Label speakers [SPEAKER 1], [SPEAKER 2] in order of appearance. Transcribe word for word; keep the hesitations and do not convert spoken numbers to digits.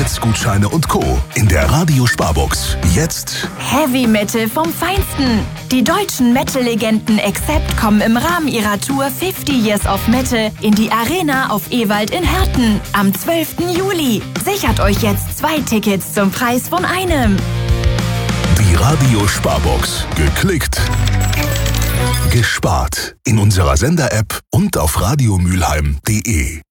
[SPEAKER 1] Tickets, Gutscheine und Co. in der Radio-Sparbox. Jetzt
[SPEAKER 2] Heavy Metal vom Feinsten. Die deutschen Metal-Legenden Accept kommen im Rahmen ihrer Tour fifty Years of Metal in die Arena auf Ewald in Herten am zwölften Juli. Sichert euch jetzt zwei Tickets zum Preis von einem.
[SPEAKER 1] die Radio-Sparbox. Geklickt, gespart. In unserer Sender-App und auf radiomülheim punkt de.